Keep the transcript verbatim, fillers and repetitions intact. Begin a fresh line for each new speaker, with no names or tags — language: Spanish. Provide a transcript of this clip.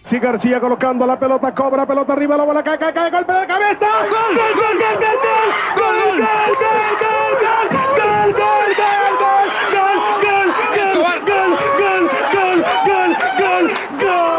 Sí, García colocando la pelota, cobra, pelota arriba, la bola cae, cae, cae, golpe de cabeza. ¡Gol, gol, gol, gol, gol, gol! ¡Gol, gol, gol!